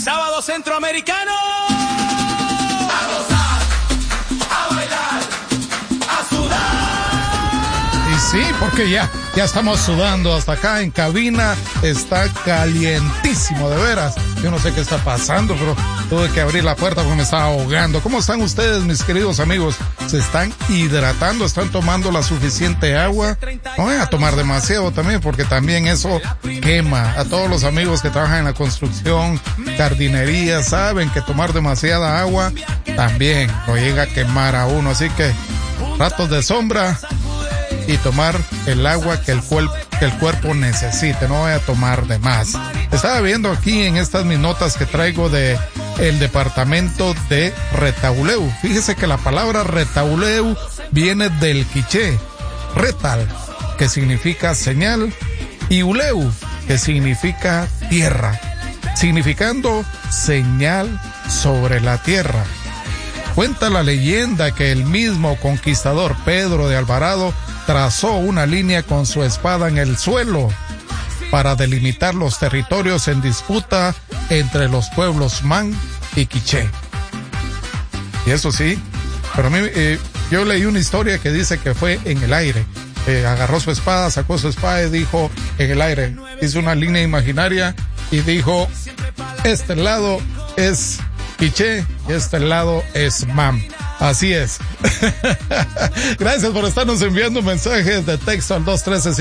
Sábado Centroamericano. A gozar, a bailar, a sudar. Y sí, porque ya estamos sudando hasta acá en cabina. Está calientísimo, de veras. Yo no sé qué está pasando, pero tuve que abrir la puerta porque me estaba ahogando. ¿Cómo están ustedes, mis queridos amigos? ¿Se están hidratando? ¿Están tomando la suficiente agua? No vayan a tomar demasiado también, porque también eso quema. A todos los amigos que trabajan en la construcción, jardinería, saben que tomar demasiada agua también lo llega a quemar a uno. Así que ratos de sombra y tomar el agua que el cuerpo necesite, no voy a tomar de más. Estaba viendo aquí en estas mis notas que traigo de el departamento de Retauleu. Fíjese que la palabra Retauleu viene del quiché, retal, que significa señal, y uleu, que significa tierra, significando señal sobre la tierra. Cuenta la leyenda que el mismo conquistador Pedro de Alvarado trazó una línea con su espada en el suelo para delimitar los territorios en disputa entre los pueblos Man y Quiché. Y eso sí, pero a mí, yo leí una historia que dice que fue en el aire. Agarró su espada, sacó su espada y dijo en el aire, hizo una línea imaginaria y dijo, este lado es Quiché y este lado es Man. Así es. Gracias por estarnos enviando mensajes de texto al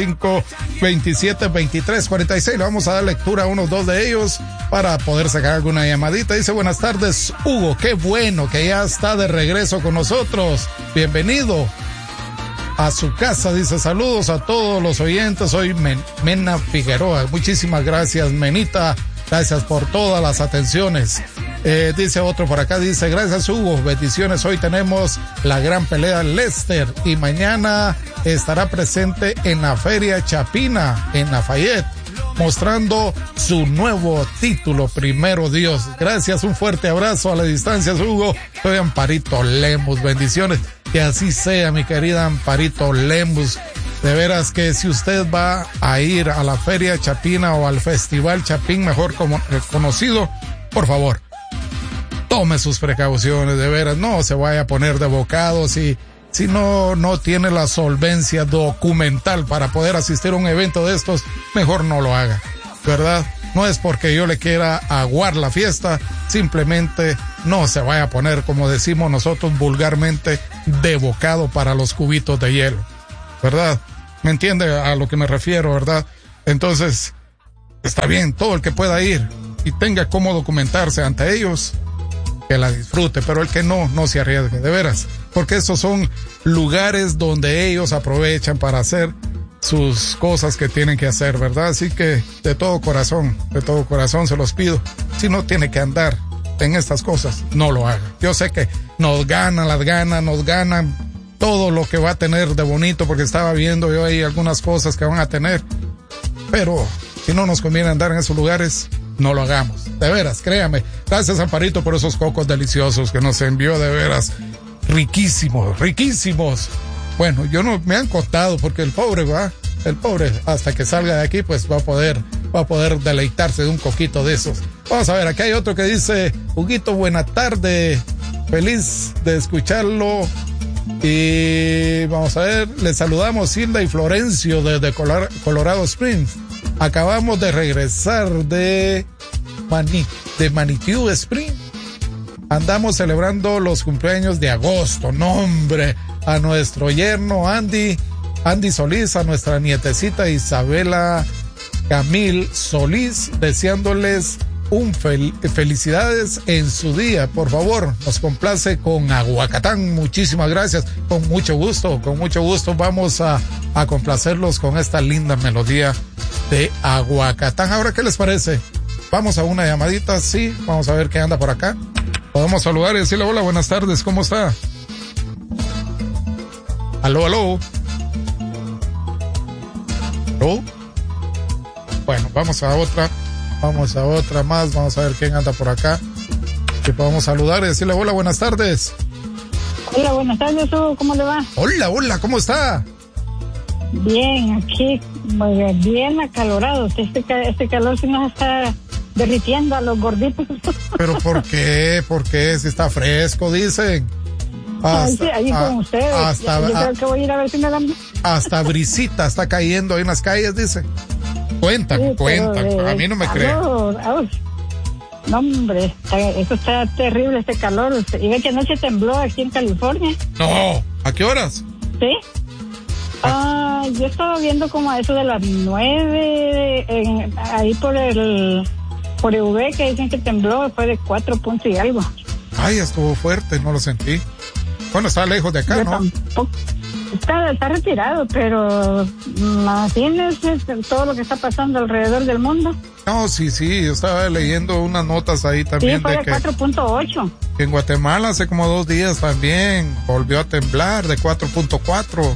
213-527-2346. Le vamos a dar lectura a unos dos de ellos para poder sacar alguna llamadita. Dice, buenas tardes, Hugo. Qué bueno que ya está de regreso con nosotros. Bienvenido a su casa. Dice, saludos a todos los oyentes. Soy Mena Figueroa. Muchísimas gracias, Menita. Gracias por todas las atenciones. Dice otro por acá, dice, gracias Hugo, bendiciones. Hoy tenemos la gran pelea Lester y mañana estará presente en la Feria Chapina en Lafayette, mostrando su nuevo título, primero Dios. Gracias, un fuerte abrazo a la distancia, Hugo. Soy Amparito Lemus, bendiciones. Que así sea, mi querida Amparito Lemus. De veras que si usted va a ir a la Feria Chapina o al Festival Chapín, mejor conocido, por favor, tome sus precauciones, de veras, no se vaya a poner de bocado si no tiene la solvencia documental para poder asistir a un evento de estos, mejor no lo haga, ¿verdad? No es porque yo le quiera aguar la fiesta, simplemente no se vaya a poner, como decimos nosotros vulgarmente, de bocado para los cubitos de hielo, ¿verdad? ¿Me entiende a lo que me refiero, verdad? Entonces, está bien, todo el que pueda ir y tenga cómo documentarse ante ellos, que la disfrute, pero el que no se arriesgue, de veras, porque estos son lugares donde ellos aprovechan para hacer sus cosas que tienen que hacer, ¿verdad? Así que de todo corazón se los pido, si no tiene que andar en estas cosas, no lo haga. Yo sé que nos ganan todo lo que va a tener de bonito, porque estaba viendo yo ahí algunas cosas que van a tener, pero si no nos conviene andar en esos lugares, no lo hagamos, de veras, créame. Gracias, Amparito, por esos cocos deliciosos que nos envió, de veras, riquísimos. Bueno, yo no me han costado, porque el pobre hasta que salga de aquí, pues va a poder deleitarse de un coquito de esos. Vamos a ver, aquí hay otro que dice, Huguito, buena tarde, feliz de escucharlo. Y vamos a ver, les saludamos Hilda y Florencio desde Colorado Springs. Acabamos de regresar de Manitou Springs. Andamos celebrando los cumpleaños de agosto. No, hombre, a nuestro yerno Andy Solís, a nuestra nietecita Isabela Camil Solís, deseándoles felicidades en su día. Por favor, nos complace con Aguacatán. Muchísimas gracias. Con mucho gusto vamos a complacerlos con esta linda melodía de Aguacatán. Ahora, ¿qué les parece? Vamos a una llamadita, sí, vamos a ver qué anda por acá. Podemos saludar y decirle hola, buenas tardes, ¿cómo está? Aló. ¿Aló? Bueno, vamos a otra más, vamos a ver quién anda por acá, que podemos saludar y decirle hola, buenas tardes. Hola, buenas tardes, ¿cómo le va? Hola, ¿cómo está? Bien, aquí, bien acalorado, este calor sí nos está derritiendo a los gorditos. ¿Pero por qué? ¿Por qué? Si está fresco, dicen. Ay, sí, ahí con ustedes. Yo creo que voy a ir a ver si me dan. Hasta brisita está cayendo ahí en las calles, dice. Cuentan. A mí no me creen. No, hombre, eso está terrible, este calor. Y ve que anoche tembló aquí en California. No, ¿a qué horas? Sí. Yo estaba viendo como a eso de las 9, ahí por EV, que dicen que tembló, fue de 4 puntos y algo. Ay, estuvo fuerte, no lo sentí. Bueno, está lejos de acá, Yo ¿no? Tampoco. Está retirado, pero imagínese todo lo que está pasando alrededor del mundo. No, sí, yo estaba leyendo unas notas ahí también. Sí, fue de 4.8. En Guatemala hace como 2 días también volvió a temblar de 4.4.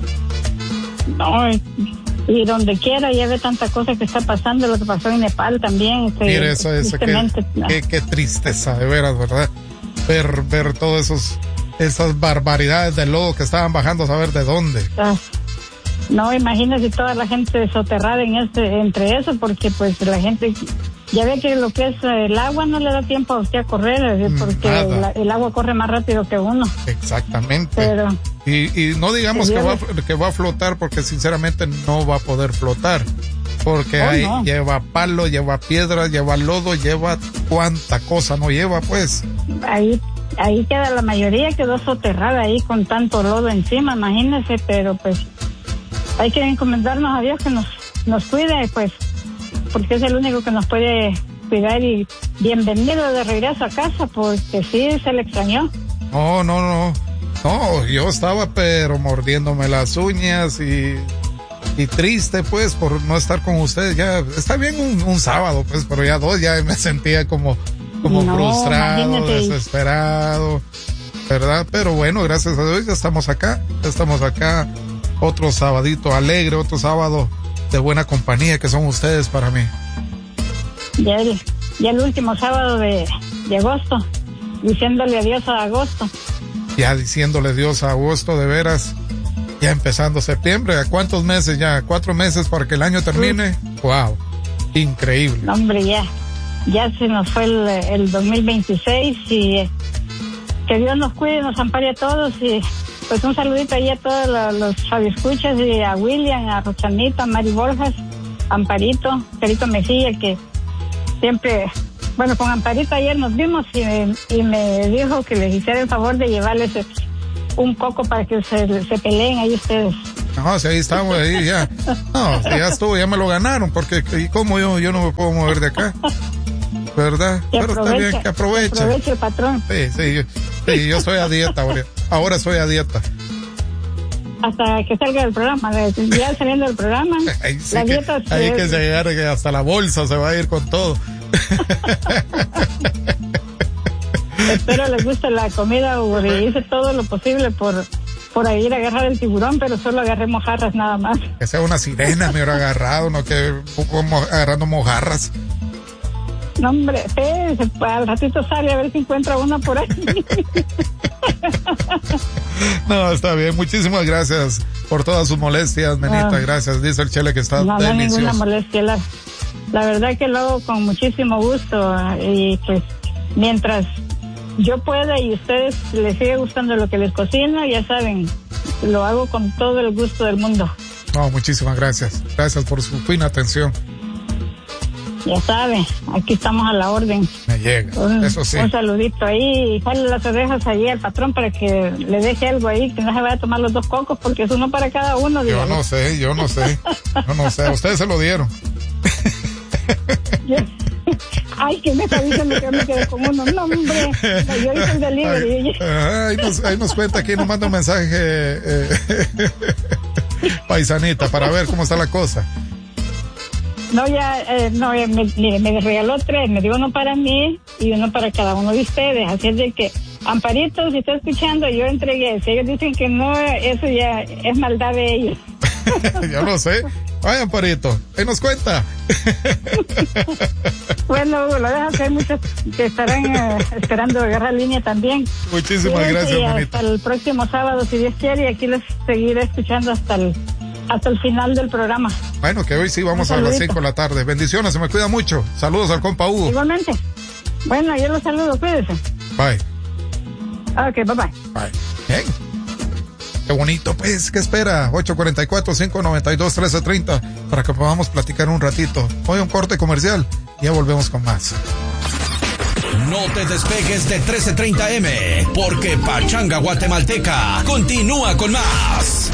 No, y donde quiera ya ve tanta cosa que está pasando, lo que pasó en Nepal también. Mire, eso qué tristeza, de veras, ¿verdad? Ver todos esas barbaridades de lodo que estaban bajando a saber de dónde. No, imagínese toda la gente soterrada entre eso, porque pues la gente ya ve que lo que es el agua no le da tiempo a usted a correr, porque el agua corre más rápido que uno. Exactamente. Pero y no digamos que va a flotar, porque sinceramente no va a poder flotar, porque lleva palo, lleva piedra, lleva lodo, lleva cuánta cosa no lleva, pues. Ahí queda la mayoría, quedó soterrada ahí con tanto lodo encima, imagínese, pero pues hay que encomendarnos a Dios que nos cuide, pues, porque es el único que nos puede cuidar. Y bienvenido de regreso a casa, porque sí se le extrañó. No, yo estaba pero mordiéndome las uñas y triste, pues, por no estar con ustedes. Ya está bien un sábado, pues, pero ya 2 ya me sentía como frustrado, imagínate. Desesperado, ¿verdad? Pero bueno, gracias a Dios ya estamos acá. Otro sabadito alegre, otro sábado de buena compañía que son ustedes para mí. Ya el último sábado de agosto, diciéndole adiós a agosto. Ya diciéndole adiós a agosto, de veras. Ya empezando septiembre. ¿A cuántos meses ya? 4 meses para que el año termine. Wow, increíble. No, hombre, ya se nos fue el 2026 y que Dios nos cuide, nos ampare a todos. Y pues un saludito ahí a todos los radioescuchas, y a William, a Rochanita, a Mari Borjas, Amparito, Carito Mejía, que siempre, bueno, con Amparito ayer nos vimos y me dijo que les hiciera el favor de llevarles un coco para que se peleen ahí ustedes. No, si ahí estamos, ahí ya. No, ya estuvo, ya me lo ganaron, porque ¿y cómo yo no me puedo mover de acá? ¿Verdad? Pero está bien, que aproveche. Aproveche el patrón. Sí, yo estoy a dieta ahora estoy a dieta. Hasta que salga del programa, ya saliendo del programa, la dieta hay que llegar, que hasta la bolsa se va a ir con todo. Espero les guste la comida, Hugo, y hice todo lo posible por ir a agarrar el tiburón, pero solo agarré mojarras nada más. Que sea una sirena me hubiera agarrado, no que agarrando mojarras. No, hombre, al ratito sale a ver si encuentra una por ahí. No, está bien. Muchísimas gracias por todas sus molestias, Menita. Gracias. Dice el Chele que está delicioso. No, ninguna molestia. La verdad que lo hago con muchísimo gusto. Y pues, mientras yo pueda y ustedes les sigue gustando lo que les cocino, ya saben, lo hago con todo el gusto del mundo. No, muchísimas gracias. Gracias por su fina atención. Ya sabe, aquí estamos a la orden. Me llega, eso sí. Un saludito ahí, y jale las orejas ahí al patrón para que le deje algo ahí, que no se vaya a tomar los 2 cocos, porque es uno para cada uno. Yo no sé. A ustedes se lo dieron. Ay, que me está diciendo que me quedé con uno. No, hombre, yo hice el delivery. Ahí nos cuenta, aquí nos manda un mensaje paisanita, para ver cómo está la cosa. No, me regaló 3, me dio uno para mí y uno para cada uno de ustedes. Así es de que, Amparito, si está escuchando, yo entregué. Si ellos dicen que no, eso ya es maldad de ellos. Yo no sé. Ay, Amparito, ahí nos cuenta. Bueno, Hugo, lo dejas, que hay muchos que estarán esperando agarrar línea también. Muchísimas gracias, manita. Hasta el próximo sábado, si Dios quiere, y aquí les seguiré escuchando hasta hasta el final del programa. Bueno, que hoy sí vamos a las 5 de la tarde. Bendiciones, se me cuida mucho. Saludos al compa Hugo. Igualmente. Bueno, yo los saludo, cuídese. Bye. Ok, bye bye. Bye. Bien. Qué bonito, pues. ¿Qué espera? 844-592-1330 para que podamos platicar un ratito. Hoy un corte comercial y ya volvemos con más. No te despegues de 1330M, porque Pachanga Guatemalteca continúa con más.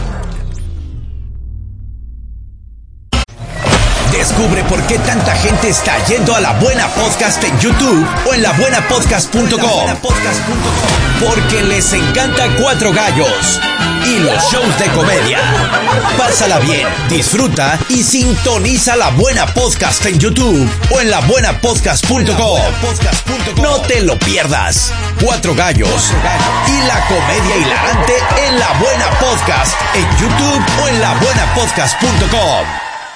Descubre por qué tanta gente está yendo a La Buena Podcast en YouTube o en labuenapodcast.com. Porque les encanta Cuatro Gallos y los shows de comedia. Pásala bien, disfruta y sintoniza La Buena Podcast en YouTube o en labuenapodcast.com. No te lo pierdas. Cuatro Gallos y la comedia hilarante en La Buena Podcast en YouTube o en labuenapodcast.com.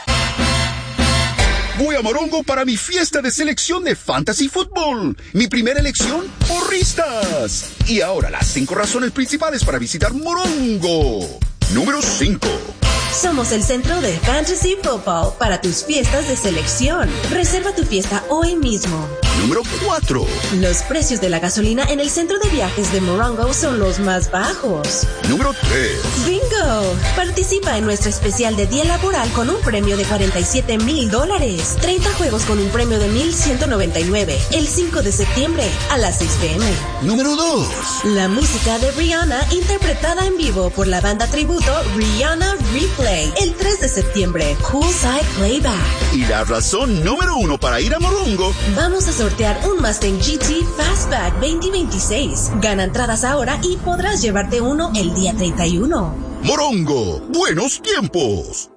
Voy a Morongo para mi fiesta de selección de Fantasy Football. Mi primera elección, porristas. Y ahora las 5 razones principales para visitar Morongo. Número 5. Somos el centro de Fantasy Football para tus fiestas de selección. Reserva tu fiesta hoy mismo. Número 4. Los precios de la gasolina en el centro de viajes de Morongo son los más bajos. Número 3. ¡Bingo! Participa en nuestro especial de día laboral con un premio de $47,000. 30 juegos con un premio de $1,199. El 5 de septiembre a las 6 p.m. Número 2. La música de Rihanna interpretada en vivo por la banda tributo Rihanna Replay. El 3 de septiembre, Poolside Playback. Y la razón número 1 para ir a Morongo. Vamos a sortear un Mustang GT Fastback 2026. Gana entradas ahora y podrás llevarte uno el día 31. Morongo, buenos tiempos.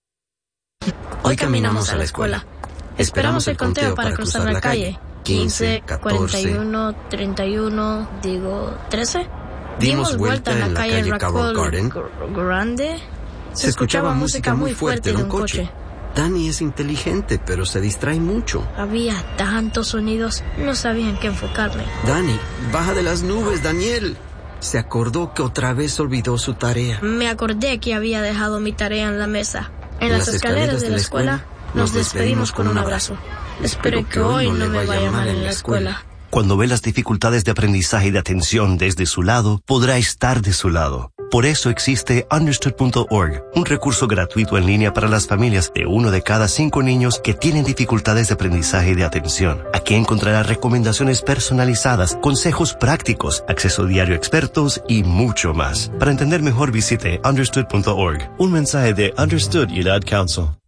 Hoy caminamos a la escuela. Esperamos el conteo para cruzar la calle. 15, 41, 31, 13. Dimos vuelta en la calle Rockwell Garden. Grande. Se escuchaba música muy fuerte de un coche. Dani es inteligente, pero se distrae mucho. Había tantos sonidos, no sabía en qué enfocarme. Dani, baja de las nubes, Daniel. Se acordó que otra vez olvidó su tarea. Me acordé que había dejado mi tarea en la mesa. En las escaleras de la escuela nos despedimos con un abrazo. Espero que hoy no me vaya mal en la escuela. Cuando ve las dificultades de aprendizaje y de atención desde su lado, podrá estar de su lado. Por eso existe Understood.org, un recurso gratuito en línea para las familias de 1 de cada 5 niños que tienen dificultades de aprendizaje y de atención. Aquí encontrará recomendaciones personalizadas, consejos prácticos, acceso diario a expertos y mucho más. Para entender mejor visite Understood.org. Un mensaje de Understood y el Ad Council.